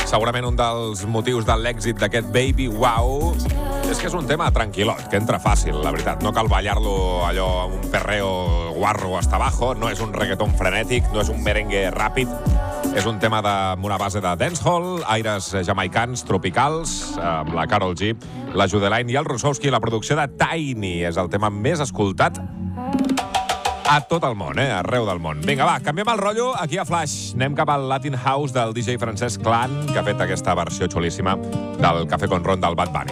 Segurament un dels motius de l'èxit d'aquest Baby Wow és que és un tema tranquil·lot, que entra fàcil, la veritat. No cal ballar-lo allò amb un perreo guarro hasta abajo, no és un reggaeton frenètic, no és un merengue ràpid, és un tema amb una base de dancehall, aires jamaicans, tropicals, amb la Karol G, la Judeline i el Russowski, la producció de Tiny. És el tema més escoltat a tot el món, arreu del món. Vinga, va, canviem el rotllo aquí a Flash. Anem cap al Latin House del DJ Francesc Clan, que ha fet aquesta versió xulíssima del Café con Ron del Bad Bunny.